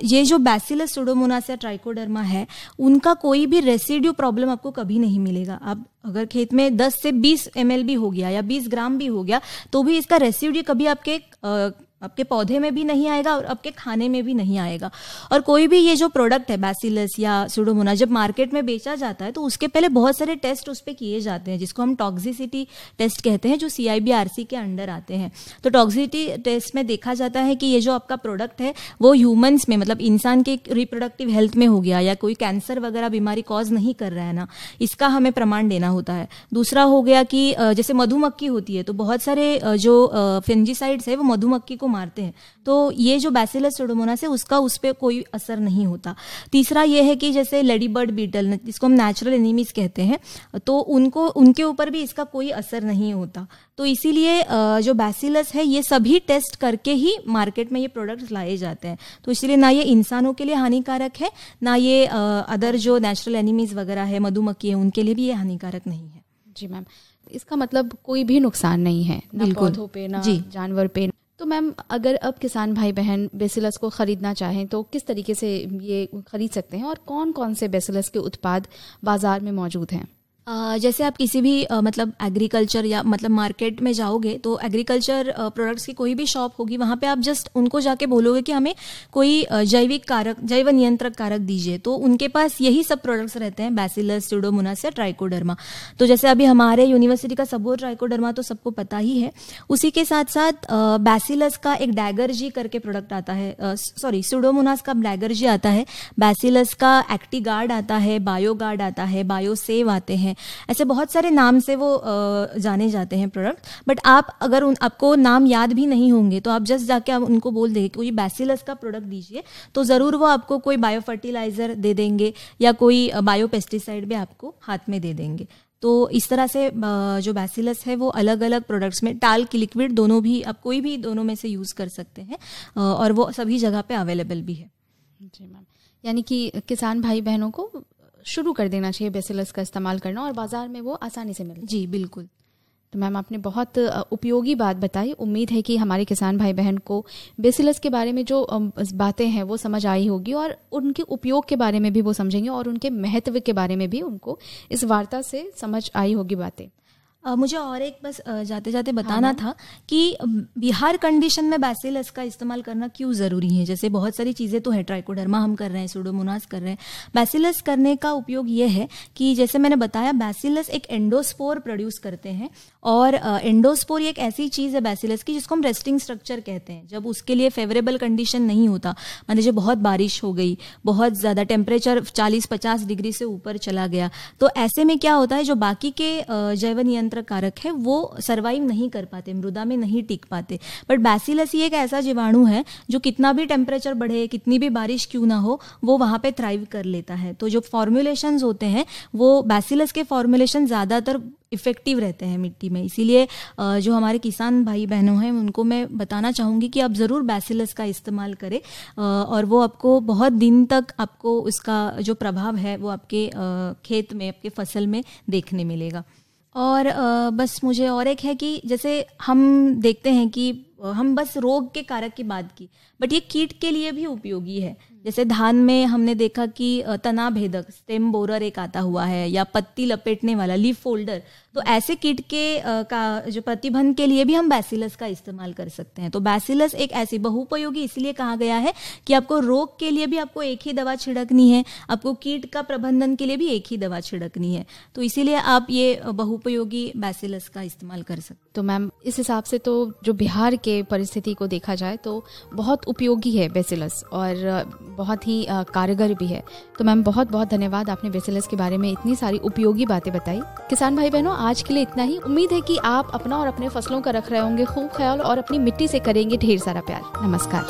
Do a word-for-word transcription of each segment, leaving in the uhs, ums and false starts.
ये जो bacillus Pseudomonas या ट्राइकोडर्मा है, उनका कोई भी रेसिड्यू प्रॉब्लम आपको कभी नहीं मिलेगा। आप अगर खेत में दस से बीस एम एल भी हो गया या बीस ग्राम भी हो गया तो भी इसका रेसिड्यू कभी आपके आ, आपके पौधे में भी नहीं आएगा और आपके खाने में भी नहीं आएगा। और कोई भी ये जो प्रोडक्ट है बैसिलस या सुडोमोनास जब मार्केट में बेचा जाता है तो उसके पहले बहुत सारे टेस्ट उस पर किए जाते हैं, जिसको हम टॉक्सिसिटी टेस्ट कहते हैं, जो सी आई बी आर सी के अंडर आते हैं। तो टॉक्सिसिटी टेस्ट में देखा जाता है कि ये जो आपका प्रोडक्ट है वो ह्यूमंस में, मतलब इंसान के रिप्रोडक्टिव हेल्थ में हो गया या कोई कैंसर वगैरह बीमारी कॉज नहीं कर रहा है ना, इसका हमें प्रमाण देना होता है। दूसरा हो गया कि जैसे मधुमक्खी होती है तो बहुत सारे जो फंजीसाइड्स है वो मधुमक्खी को मारते हैं, तो ये जो बैसिलस सुडोमोनास है उसका उस पर कोई असर नहीं होता। तीसरा ये है कि जैसे लेडी बर्ड बीटल, जिसको हम नेचुरल एनिमीज कहते हैं, तो उनको उनके ऊपर भी इसका कोई असर नहीं होता। तो इसीलिए जो बैसिलस है ये सभी टेस्ट करके ही मार्केट में ये प्रोडक्ट्स लाए जाते हैं। तो इसलिए ना ये इंसानों के लिए हानिकारक है, ना ये अदर जो नेचुरल एनिमीज वगैरह है, मधुमक्खी है, उनके लिए भी ये हानिकारक नहीं है। जी मैम, इसका मतलब कोई भी नुकसान नहीं है ना पौधों पे ना जानवर पे। तो मैम, अगर अब किसान भाई बहन बेसिलस को ख़रीदना चाहें तो किस तरीके से ये खरीद सकते हैं और कौन कौन से बेसिलस के उत्पाद बाज़ार में मौजूद हैं? Uh, जैसे आप किसी भी uh, मतलब एग्रीकल्चर या मतलब मार्केट में जाओगे तो एग्रीकल्चर प्रोडक्ट्स की कोई भी शॉप होगी, वहाँ पे आप जस्ट उनको जाके बोलोगे कि हमें कोई uh, जैविक कारक जैव नियंत्रक कारक दीजिए, तो उनके पास यही सब प्रोडक्ट्स रहते हैं, बैसिलस, सुडोमोनास या ट्राइकोडर्मा। तो जैसे अभी हमारे यूनिवर्सिटी का सबो ट्राइकोडर्मा तो सबको पता ही है। उसी के साथ साथ बैसिलस uh, का एक डैगर जी करके प्रोडक्ट आता है, सॉरी uh, सुडोमोनास का डैगर जी आता है, बैसिलस का एक्टिगार्ड आता है, बायोगार्ड आता है, बायोसेव आते हैं, ऐसे बहुत सारे नाम से वो जाने जाते हैं प्रोडक्ट। बट आप अगर उन आपको नाम याद भी नहीं होंगे तो आप जस्ट जाके आप उनको बोल देंगे कोई बैसिलस का प्रोडक्ट दीजिए, तो ज़रूर वो आपको कोई बायो फर्टिलाइज़र दे देंगे या कोई बायो पेस्टिसाइड भी आपको हाथ में दे देंगे। तो इस तरह से जो बैसिलस है वो अलग अलग प्रोडक्ट्स में, टाल्क, लिक्विड, दोनों भी आप कोई भी दोनों में से यूज़ कर सकते हैं और वो सभी जगह पे अवेलेबल भी है। जी मैम, यानी कि किसान भाई बहनों को शुरू कर देना चाहिए बेसिलस का इस्तेमाल करना और बाज़ार में वो आसानी से मिले। जी बिल्कुल। तो मैम, आपने बहुत उपयोगी बात बताई। उम्मीद है कि हमारे किसान भाई बहन को बेसिलस के बारे में जो बातें हैं वो समझ आई होगी और उनके उपयोग के बारे में भी वो समझेंगे और उनके महत्व के बारे में भी उनको इस वार्ता से समझ आई होगी बातें। Uh, मुझे और एक बस uh, जाते जाते बताना हाँ, था कि बिहार कंडीशन में बैसिलस का इस्तेमाल करना क्यों ज़रूरी है। जैसे बहुत सारी चीज़ें तो है, ट्राइकोडर्मा हम कर रहे हैं, सुडोमोनास कर रहे हैं, बैसिलस करने का उपयोग ये है कि जैसे मैंने बताया बैसिलस एक एंडोस्पोर प्रोड्यूस करते हैं और एंडोस्पोर एक ऐसी चीज़ है बैसिलस की जिसको हम रेस्टिंग स्ट्रक्चर कहते हैं। जब उसके लिए फेवरेबल कंडीशन नहीं होता, मान लीजिए बहुत बारिश हो गई, बहुत ज़्यादा टेम्परेचर चालीस पचास डिग्री से ऊपर चला गया, तो ऐसे में क्या होता है, जो बाकी के जैव नियंत्रण कारक है वो सरवाइव नहीं कर पाते, मृदा में नहीं टिक पाते। बट बैसिलस ही एक ऐसा जीवाणु है जो कितना भी टेम्परेचर बढ़े, कितनी भी बारिश क्यों ना हो, वो वहाँ पे थ्राइव कर लेता है। तो जो फॉर्मुलेशंस होते हैं वो बैसिलस के फॉर्मुलेशन ज़्यादातर इफेक्टिव रहते हैं मिट्टी में। इसीलिए जो हमारे किसान भाई बहनों हैं उनको मैं बताना चाहूँगी कि आप ज़रूर बैसिलस का इस्तेमाल करें और वो आपको बहुत दिन तक आपको उसका जो प्रभाव है वो आपके खेत में, आपके फसल में देखने मिलेगा। और बस मुझे और एक है कि जैसे हम देखते हैं कि हम बस रोग के कारक की बात की, बट ये कीट के लिए भी उपयोगी है। जैसे धान में हमने देखा कि तना भेदक, स्टेम बोरर एक आता हुआ है, या पत्ती लपेटने वाला, लीफ फोल्डर, तो ऐसे कीट के का जो प्रतिबंध के लिए भी हम बैसिलस का इस्तेमाल कर सकते हैं। तो बैसिलस एक ऐसी बहुपयोगी इसलिए कहा गया है कि आपको रोग के लिए भी आपको एक ही दवा छिड़कनी है, आपको कीट का प्रबंधन के लिए भी एक ही दवा छिड़कनी है, तो इसीलिए आप ये बहुपयोगी बैसिलस का इस्तेमाल कर सकते हैं। तो मैम, इस हिसाब से तो जो बिहार के परिस्थिति को देखा जाए तो बहुत उपयोगी है बेसिलस और बहुत ही कारगर भी है। तो मैम, बहुत बहुत धन्यवाद, आपने बेसिलस के बारे में इतनी सारी उपयोगी बातें बताई। किसान भाई बहनों, आज के लिए इतना ही। उम्मीद है कि आप अपना और अपने फसलों का रख रहे होंगे खूब ख्याल और अपनी मिट्टी से करेंगे ढेर सारा प्यार। नमस्कार।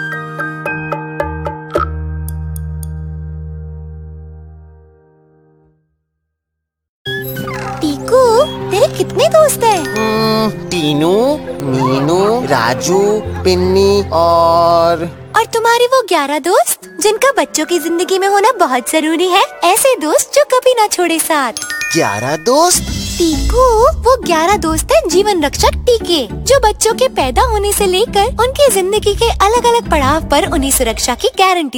टीकू, तेरे कितने दोस्त हैं? टीनू, मीनू, राजू, पिन्नी और और तुम्हारे वो ग्यारह दोस्त जिनका बच्चों की जिंदगी में होना बहुत जरूरी है, ऐसे दोस्त जो कभी ना छोड़े साथ। ग्यारह दोस्त? टीकू, वो ग्यारह दोस्त हैं जीवन रक्षक टीके, जो बच्चों के पैदा होने से लेकर उनकी जिंदगी के अलग अलग पड़ाव पर उन्हें सुरक्षा की गारंटी